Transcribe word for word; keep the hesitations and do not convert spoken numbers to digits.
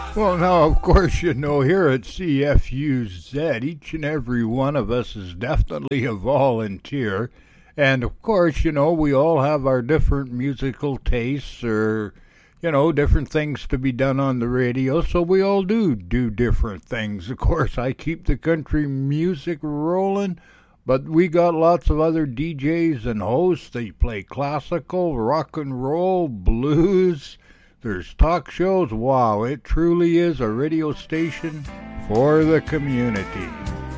Well, now, of course, you know, here at C F U Z, each and every one of us is definitely a volunteer. And of course, you know, we all have our different musical tastes or, you know, different things to be done on the radio. So we all do do different things. Of course, I keep the country music rolling, but we got lots of other D Js and hosts. They play classical, rock and roll, blues. There's talk shows. Wow, it truly is a radio station for the community.